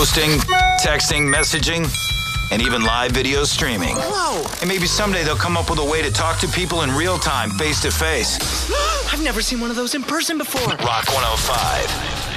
posting, texting, messaging, and even live video streaming. Whoa! And maybe someday they'll come up with a way to talk to people in real time, face to face. I've never seen one of those in person before. Rock 105.